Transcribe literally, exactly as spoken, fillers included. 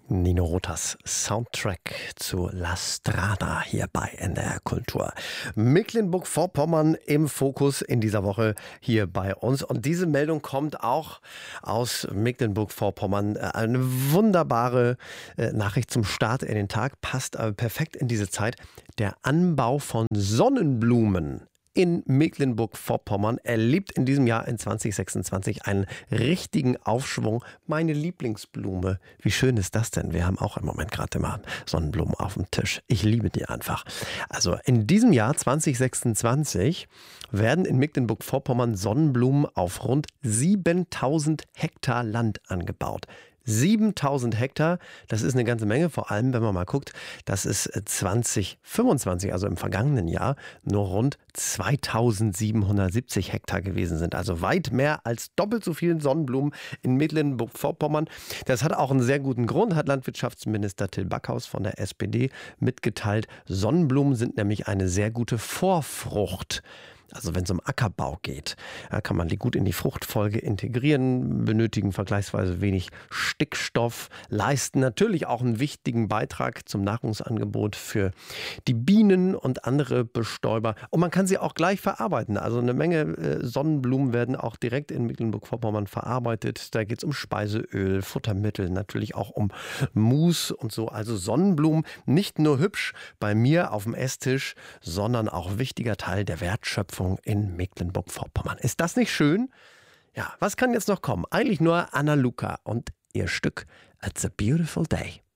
Nino Rotas Soundtrack zu La Strada hier bei N D R Kultur. Mecklenburg-Vorpommern im Fokus in dieser Woche hier bei uns. Und diese Meldung kommt auch aus Mecklenburg-Vorpommern. Eine wunderbare Nachricht zum Start in den Tag, passt aber perfekt in diese Zeit. Der Anbau von Sonnenblumen in Mecklenburg-Vorpommern erlebt in diesem Jahr in zwanzig sechsundzwanzig einen richtigen Aufschwung. Meine Lieblingsblume. Wie schön ist das denn? Wir haben auch im Moment gerade immer Sonnenblumen auf dem Tisch. Ich liebe die einfach. Also in diesem Jahr zwanzig sechsundzwanzig werden in Mecklenburg-Vorpommern Sonnenblumen auf rund siebentausend Hektar Land angebaut. siebentausend Hektar, das ist eine ganze Menge, vor allem wenn man mal guckt, dass es zwanzig fünfundzwanzig, also im vergangenen Jahr, nur rund zweitausendsiebenhundertsiebzig Hektar gewesen sind. Also weit mehr als doppelt so viele Sonnenblumen in Mecklenburg-Vorpommern. Das hat auch einen sehr guten Grund, hat Landwirtschaftsminister Till Backhaus von der S P D mitgeteilt. Sonnenblumen sind nämlich eine sehr gute Vorfrucht. Also wenn es um Ackerbau geht, ja, kann man die gut in die Fruchtfolge integrieren, benötigen vergleichsweise wenig Stickstoff, leisten natürlich auch einen wichtigen Beitrag zum Nahrungsangebot für die Bienen und andere Bestäuber. Und man kann sie auch gleich verarbeiten. Also eine Menge äh, Sonnenblumen werden auch direkt in Mecklenburg-Vorpommern verarbeitet. Da geht es um Speiseöl, Futtermittel, natürlich auch um Mus und so. Also Sonnenblumen nicht nur hübsch bei mir auf dem Esstisch, sondern auch wichtiger Teil der Wertschöpfung in Mecklenburg-Vorpommern. Ist das nicht schön? Ja, was kann jetzt noch kommen? Eigentlich nur Anna Luca und ihr Stück It's a Beautiful Day.